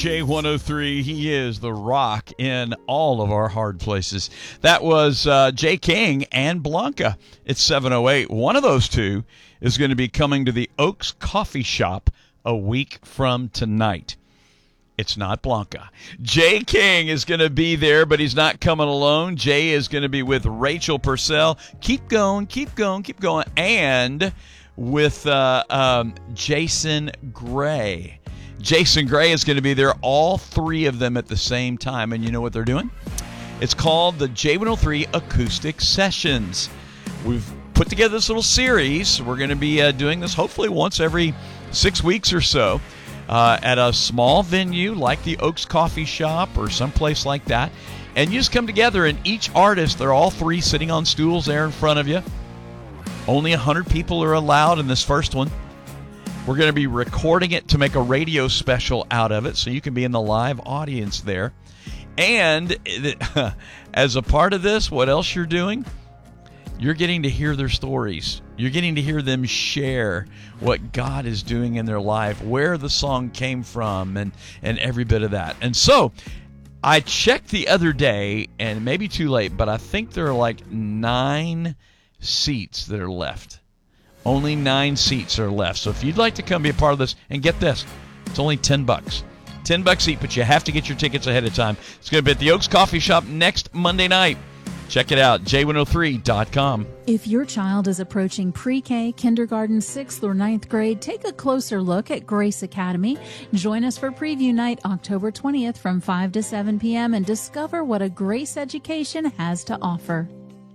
J103, he is the rock in all of our hard places. That was Jay King and Blanca. It's 7:08. One of those two is going to be coming to the Oaks Coffee Shop a week from tonight. It's not Blanca. Jay King is going to be there, but he's not coming alone. Jay is going to be with Rachel Purcell. Keep going, keep going, keep going. And with Jason Gray. Jason Gray is going to be there, all three of them at the same time. And you know what they're doing? It's called the J103 Acoustic Sessions. We've put together this little series. We're going to be doing this hopefully once every 6 weeks or so at a small venue like the Oaks Coffee Shop or someplace like that. And you just come together, and each artist, they're all three sitting on stools there in front of you. Only 100 people are allowed in this first one. We're going to be recording it to make a radio special out of it, so you can be in the live audience there. And as a part of this, what else you're doing? You're getting to hear their stories. You're getting to hear them share what God is doing in their life, where the song came from, and every bit of that. And so I checked the other day, and maybe too late, but I think there are like 9 seats that are left. Only 9 seats are left. So if you'd like to come be a part of this, and get this, it's only $10. $10 seat, but you have to get your tickets ahead of time. It's going to be at the Oaks Coffee Shop next Monday night. Check it out, j103.com. If your child is approaching pre-K, kindergarten, 6th or 9th grade, take a closer look at Grace Academy. Join us for preview night October 20th from 5 to 7 p.m. and discover what a Grace education has to offer.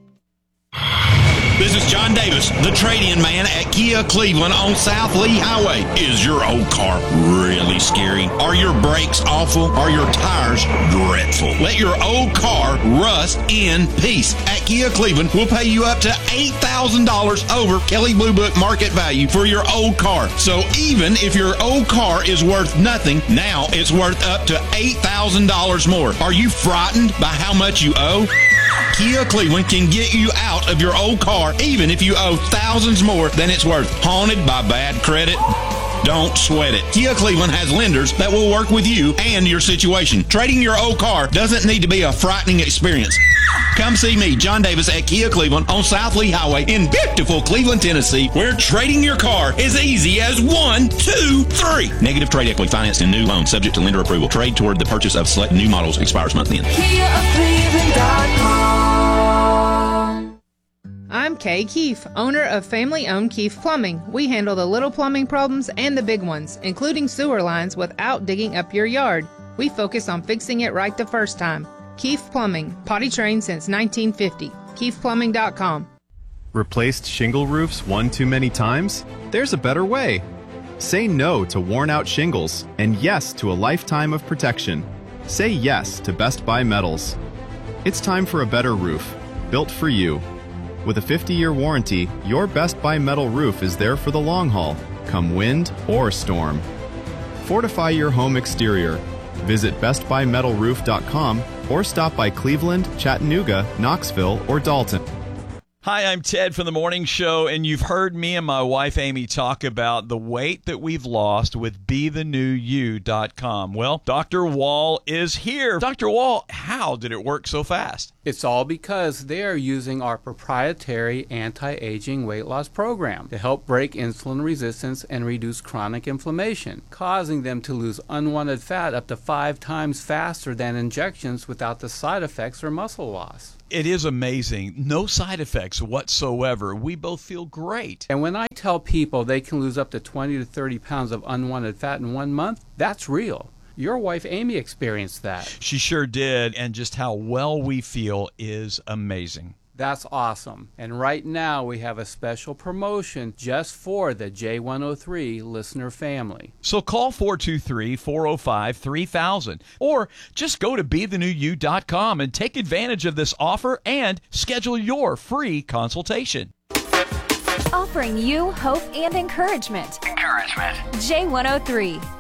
This is John Davis, the trade-in man at Kia Cleveland on South Lee Highway. Is your old car really scary? Are your brakes awful? Are your tires dreadful? Let your old car rust in peace. At Kia Cleveland, we'll pay you up to $8,000 over Kelley Blue Book market value for your old car. So even if your old car is worth nothing, now it's worth up to $8,000 more. Are you frightened by how much you owe? Kia Cleveland can get you out of your old car even if you owe thousands more than it's worth. Haunted by bad credit? Don't sweat it. Kia Cleveland has lenders that will work with you and your situation. Trading your old car doesn't need to be a frightening experience. Come see me, John Davis, at Kia Cleveland on South Lee Highway in beautiful Cleveland, Tennessee, where trading your car is easy as 1, 2, 3. Negative trade equity financed in new loans subject to lender approval. Trade toward the purchase of select new models expires month end. KiaCleveland.com. I'm Kay Keefe, owner of family-owned Keefe Plumbing. We handle the little plumbing problems and the big ones, including sewer lines, without digging up your yard. We focus on fixing it right the first time. Keefe Plumbing, potty trained since 1950. KeefePlumbing.com. Replaced shingle roofs one too many times? There's a better way. Say no to worn-out shingles and yes to a lifetime of protection. Say yes to Best Buy Metals. It's time for a better roof, built for you. With a 50-year warranty, your Best Buy metal roof is there for the long haul, come wind or storm. Fortify your home exterior. Visit bestbuymetalroof.com or stop by Cleveland, Chattanooga, Knoxville, or Dalton. Hi, I'm Ted from The Morning Show, and you've heard me and my wife Amy talk about the weight that we've lost with BeTheNewYou.com. Well, Dr. Wall is here. Dr. Wall, how did it work so fast? It's all because they are using our proprietary anti-aging weight loss program to help break insulin resistance and reduce chronic inflammation, causing them to lose unwanted fat up to 5 times faster than injections without the side effects or muscle loss. It is amazing. No side effects whatsoever. We both feel great. And when I tell people they can lose up to 20 to 30 pounds of unwanted fat in 1 month, that's real. Your wife Amy experienced that. She sure did, and just how well we feel is amazing. That's awesome. And right now we have a special promotion just for the J103 listener family. So call 423-405-3000 or just go to BeTheNewYou.com and take advantage of this offer and schedule your free consultation. Offering you hope and encouragement. J103.